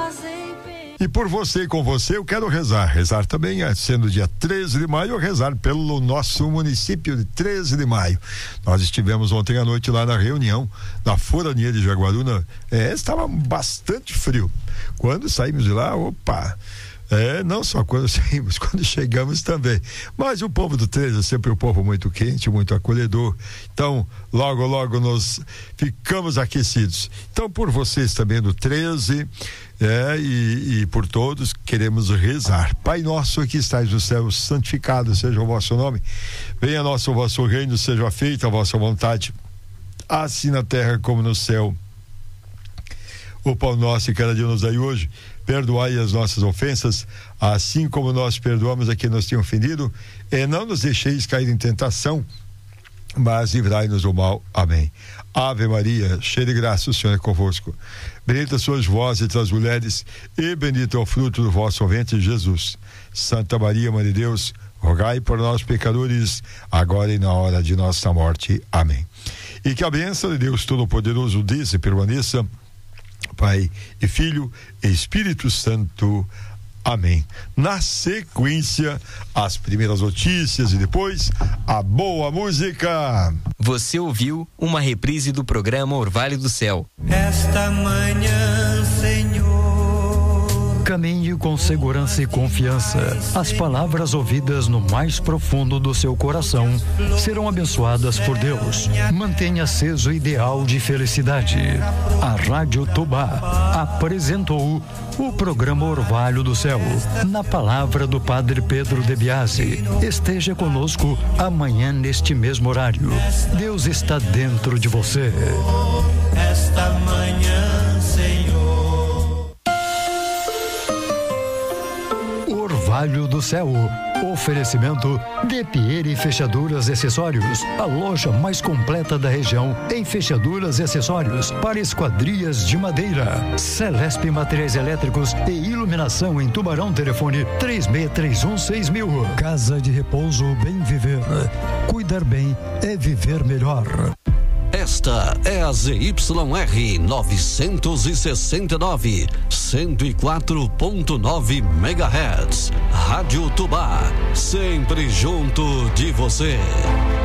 E por você e com você eu quero rezar também, sendo dia 13 de maio, rezar pelo nosso município de 13 de maio. Nós estivemos ontem à noite lá na reunião da Forania de Jaguaruna, estava bastante frio. Quando saímos de lá, não só quando saímos, quando chegamos também. Mas o povo do 13 é sempre um povo muito quente, muito acolhedor. Então, logo nós ficamos aquecidos. Então, por vocês também do 13, e por todos, queremos rezar. Pai nosso que estais no céu, santificado seja o vosso nome. Venha o vosso reino, seja feita a vossa vontade, assim na terra como no céu. O pão nosso que cada dia nos dai hoje, perdoai as nossas ofensas, assim como nós perdoamos a quem nos tem ofendido, e não nos deixeis cair em tentação, mas livrai-nos do mal. Amém. Ave Maria, cheia de graça, o Senhor é convosco. Bendita sois vós entre as mulheres, e bendito é o fruto do vosso ventre, Jesus. Santa Maria, Mãe de Deus, rogai por nós pecadores, agora e na hora de nossa morte. Amém. E que a bênção de Deus Todo-Poderoso desça e permaneça, Pai e Filho e Espírito Santo. Amém. Na sequência, as primeiras notícias e depois a boa música. Você ouviu uma reprise do programa Orvalho do Céu. Esta manhã, Senhor. Caminhe com segurança e confiança. As palavras ouvidas no mais profundo do seu coração serão abençoadas por Deus. Mantenha aceso o ideal de felicidade. A Rádio Tubá apresentou o programa Orvalho do Céu, na palavra do Padre Pedro de Biasi. Esteja conosco amanhã neste mesmo horário. Deus está dentro de você. Esta manhã, Senhor. Orvalho do Céu. Oferecimento De Pieri Fechaduras e Acessórios, a loja mais completa da região em fechaduras e acessórios para esquadrias de madeira. Celesp Materiais Elétricos e Iluminação em Tubarão. Telefone 36316000. Casa de Repouso Bem Viver. Cuidar bem é viver melhor. Esta é a ZYR 969, 104.9 MHz. Rádio Tubá, sempre junto de você.